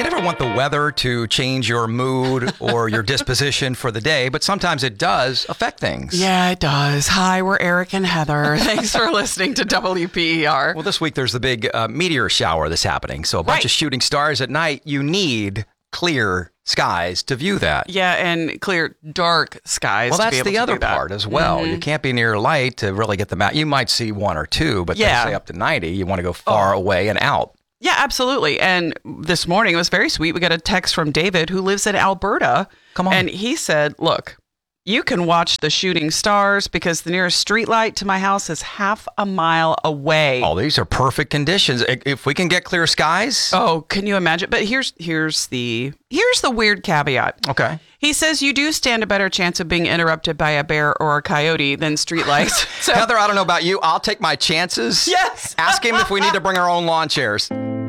You never want the weather to change your mood or your disposition for the day, but sometimes it does affect things. Yeah, it does. Hi, we're Eric and Heather. Thanks for listening to WPER. Well, this week there's the big meteor shower that's happening. So a bunch of shooting stars at night. You need clear skies to view that. Yeah, and clear, dark skies. Well, to be that's able the to other do that. part as well. You can't be near light to really get them out. You might see one or two, but they say up to 90. You want to go far away and out. Yeah, absolutely. And this morning it was very sweet. We got a text from David who lives in Alberta. Come on. And he said, look, you can watch the shooting stars because the nearest street light to my house is half a mile away. Oh, these are perfect conditions. If we can get clear skies. Oh, can you imagine? But here's the weird caveat. Okay. He says you do stand a better chance of being interrupted by a bear or a coyote than streetlights. So, Heather, I don't know about you. I'll take my chances. Yes. Ask him if we need to bring our own lawn chairs.